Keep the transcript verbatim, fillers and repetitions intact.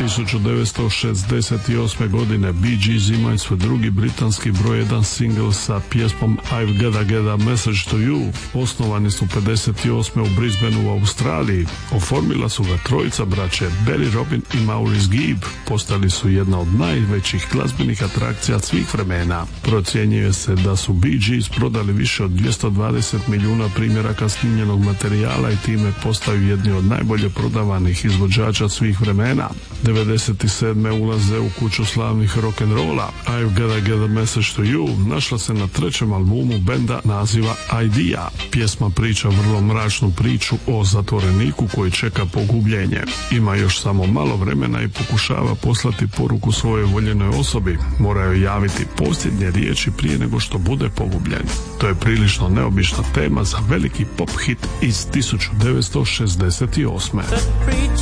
tisuću devetsto šezdeset osme. godine Bee Gees imaju svoj drugi britanski broj jedan single sa pjesmom I've Gotta Get a Message to You. Osnovani su pedeset osme. u Brisbaneu u Australiji. Oformila su ga trojica braće Barry Robin i Maurice Gibb. Postali su jedna od najvećih glazbenih atrakcija svih vremena. Procjenjuje se da su Bee Gees prodali više od dvjesto dvadeset milijuna primjeraka snimljenog materijala i time postaju jedni od najbolje prodavanih izvođača svih vremena. devedeset sedme. ulaze u kuću slavnih rock'n'rolla. I've Gotta Get a Message to You našla se na trećem albumu benda naziva Idea. Pjesma priča vrlo mračnu priču o zatvoreniku koji čeka pogubljenje. Ima još samo malo vremena i pokušava poslati poruku svojoj voljenoj osobi. Mora joj javiti posljednje riječi prije nego što bude pogubljen. To je prilično neobična tema za veliki pop hit iz tisuću devetsto šezdeset osme.